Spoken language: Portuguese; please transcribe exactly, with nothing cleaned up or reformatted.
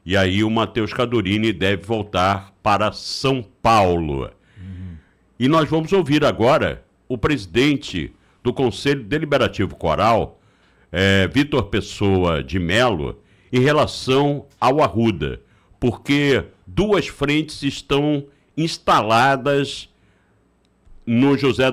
E aí o Matheus Cadorini deve voltar para São Paulo. Uhum. E nós vamos ouvir agora o presidente do Conselho Deliberativo Coral, é, Vitor Pessoa de Melo, em relação ao Arruda, porque duas frentes estão instaladas no José